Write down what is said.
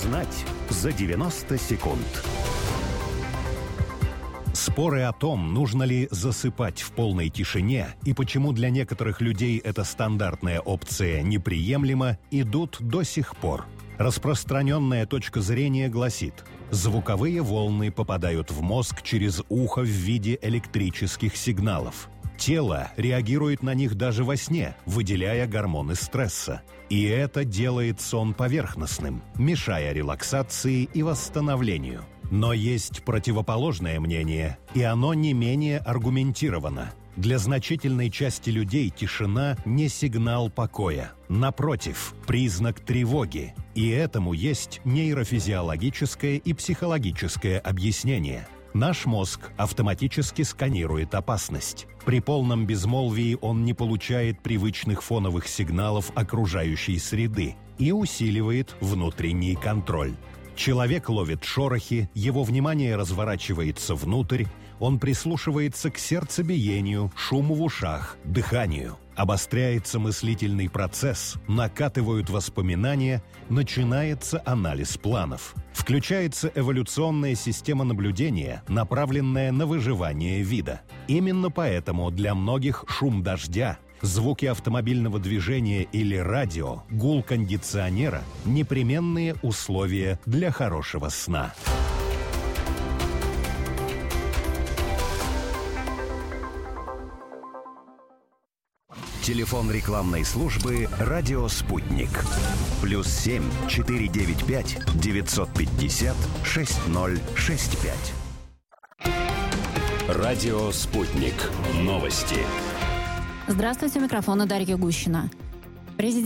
Узнать за 90 секунд. Споры о том, нужно ли засыпать в полной тишине и почему для некоторых людей эта стандартная опция неприемлема, идут до сих пор. Распространенная точка зрения гласит: звуковые волны попадают в мозг через ухо в виде электрических сигналов. Тело реагирует на них даже во сне, выделяя гормоны стресса. И это делает сон поверхностным, мешая релаксации и восстановлению. Но есть противоположное мнение, и оно не менее аргументировано. Для значительной части людей тишина не сигнал покоя. Напротив, признак тревоги. И этому есть нейрофизиологическое и психологическое объяснение. Наш мозг автоматически сканирует опасность. При полном безмолвии он не получает привычных фоновых сигналов окружающей среды и усиливает внутренний контроль. Человек ловит шорохи, его внимание разворачивается внутрь, он прислушивается к сердцебиению, шуму в ушах, дыханию. Обостряется мыслительный процесс, накатывают воспоминания, начинается анализ планов. Включается эволюционная система наблюдения, направленная на выживание вида. Именно поэтому для многих шум дождя, звуки автомобильного движения или радио, гул кондиционера – непременные условия для хорошего сна. Телефон рекламной службы «Радио Спутник». +7 495 950 6065. Радио Спутник. Новости. Здравствуйте, у микрофона Дарья Гущина.